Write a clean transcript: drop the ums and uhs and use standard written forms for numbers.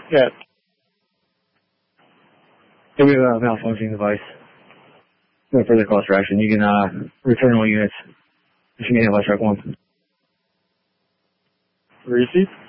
Yeah. Hey, we have a malfunctioning device. No further calls for action. You can return all units. If you need West Rock 1. Receive.